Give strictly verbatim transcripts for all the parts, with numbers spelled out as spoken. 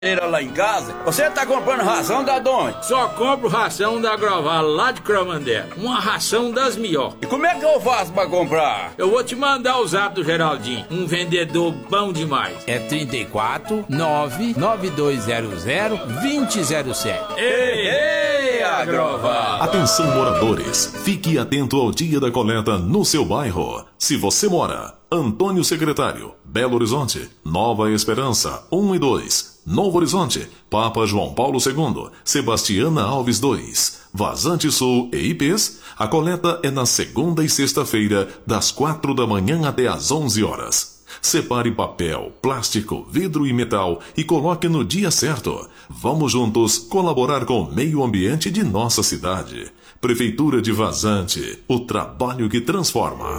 lá em casa, você tá comprando ração da onde? Só compro ração da Groval lá de Cromandé. Uma ração das melhores. E como é que eu faço pra comprar? Eu vou te mandar o zap do Geraldinho, um vendedor bom demais. É trinta e quatro, nove nove dois zero zero, dois zero zero sete. Ei, ei, Agroval! Atenção moradores, fique atento ao dia da coleta no seu bairro. Se você mora, Antônio Secretário, Belo Horizonte, Nova Esperança, um e dois. Novo Horizonte, Papa João Paulo segundo, Sebastiana Alves dois, Vazante Sul e I Ps, a coleta é na segunda e sexta-feira, das quatro da manhã até às onze horas. Separe papel, plástico, vidro e metal e coloque no dia certo. Vamos juntos colaborar com o meio ambiente de nossa cidade. Prefeitura de Vazante, o trabalho que transforma.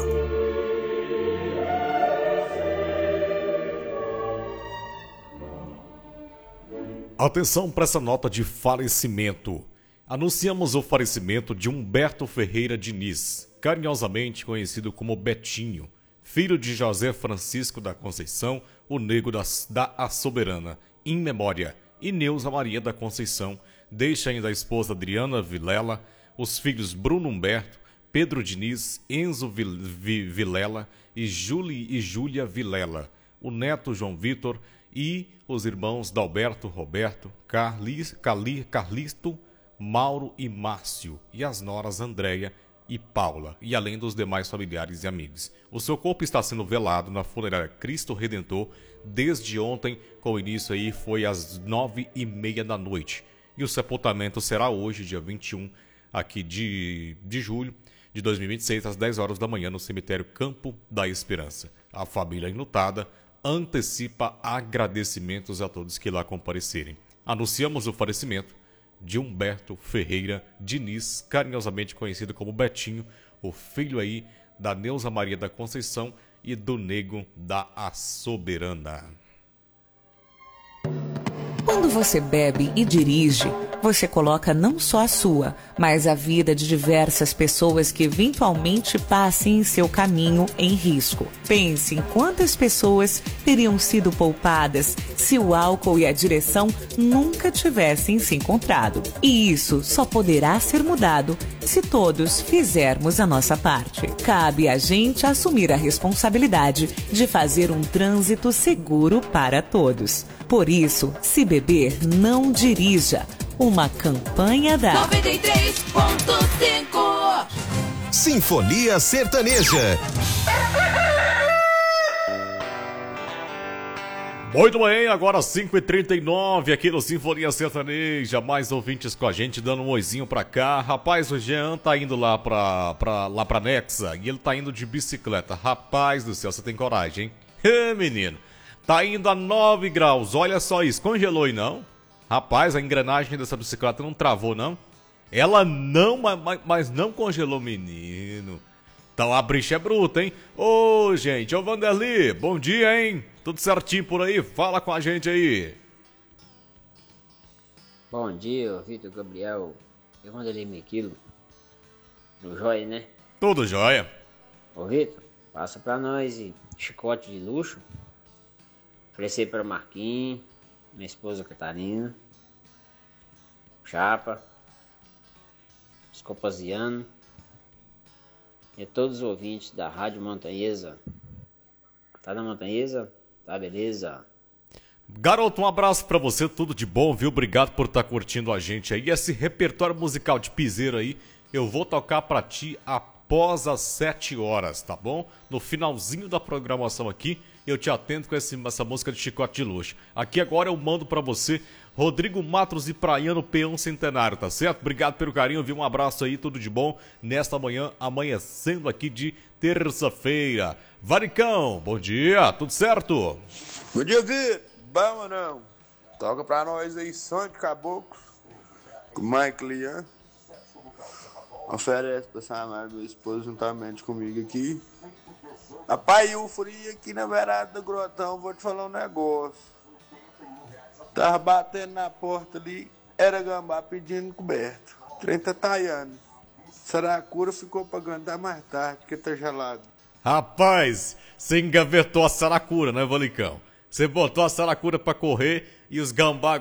Atenção para essa nota de falecimento. Anunciamos o falecimento de Humberto Ferreira Diniz, carinhosamente conhecido como Betinho, filho de José Francisco da Conceição, o Nego da, da A Soberana, em memória, e Neuza Maria da Conceição. Deixa ainda a esposa Adriana Vilela, os filhos Bruno Humberto, Pedro Diniz, Enzo Vilela e Júlia e Júlia Vilela, o neto João Vitor e os irmãos Dalberto, Roberto, Carlis, Cali, Carlisto, Mauro e Márcio, e as noras Andréia e Paula, e além dos demais familiares e amigos. O seu corpo está sendo velado na funerária Cristo Redentor desde ontem, com o início aí foi às nove e meia da noite. E o sepultamento será hoje, dia vinte e um, aqui de, de julho de dois mil e vinte e seis, às dez horas da manhã, no cemitério Campo da Esperança. A família enlutada antecipa agradecimentos a todos que lá comparecerem. Anunciamos o falecimento de Humberto Ferreira Diniz, carinhosamente conhecido como Betinho, o filho aí da Neuza Maria da Conceição e do Nego da A Soberana. Quando você bebe e dirige, você coloca não só a sua, mas a vida de diversas pessoas que eventualmente passem em seu caminho em risco. Pense em quantas pessoas teriam sido poupadas se o álcool e a direção nunca tivessem se encontrado. E isso só poderá ser mudado se todos fizermos a nossa parte. Cabe a gente assumir a responsabilidade de fazer um trânsito seguro para todos. Por isso, se beber, não dirija. Uma campanha da noventa e três ponto cinco Sinfonia Sertaneja. Muito bem, agora cinco e trinta e nove aqui no Sinfonia Sertaneja. Mais ouvintes com a gente, dando um oizinho pra cá. Rapaz, o Jean tá indo lá pra, pra, lá pra Nexa e ele tá indo de bicicleta. Rapaz do céu, você tem coragem, hein? Ê, menino, tá indo a nove graus, olha só isso. Congelou aí não? Rapaz, a engrenagem dessa bicicleta não travou, não? Ela não, mas, mas não congelou, menino. Então a bricha é bruta, hein? Ô, gente, ô Vanderly, bom dia, hein? Tudo certinho por aí? Fala com a gente aí. Bom dia, Vitor Gabriel e Vanderly Mequilo. No Joia, né? Tudo jóia. Ô, Vitor, passa pra nós e chicote de luxo. Oferecer para Marquinhos, minha esposa Catarina, Chapa, Escopaziano e a todos os ouvintes da Rádio Montanhesa. Tá na Montanhesa? Tá, beleza? Garoto, um abraço pra você, tudo de bom, viu? Obrigado por estar curtindo a gente aí. Esse repertório musical de piseiro aí, eu vou tocar pra ti após as sete horas, tá bom? No finalzinho da programação aqui, eu te atendo com esse, essa música de chicote de luxo. Aqui agora eu mando pra você Rodrigo Matos e Praiano Peão Centenário, tá certo? Obrigado pelo carinho, viu? Um abraço aí, tudo de bom nesta manhã, amanhecendo aqui de terça-feira. Varicão, bom dia, tudo certo? Bom dia, Vitor. Bom ou não? Toca pra nós aí, som de caboclo, com o Michael Ian. Oferece pra Samara, meu esposo, juntamente comigo aqui. Rapaz, o frio aqui na beirada do Grotão, vou te falar um negócio. Tava batendo na porta ali, era gambá pedindo coberto. trinta taianos. Saracura ficou pagando até mais tarde, porque tá gelado. Rapaz, você engavetou a saracura, né, Valicão? Você botou a saracura pra correr e os gambá